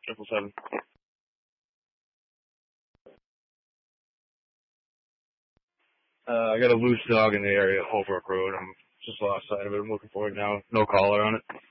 777. I got a loose dog in the area at Holbrook Road. I'm just lost sight of it. I'm looking for it now. No collar on it.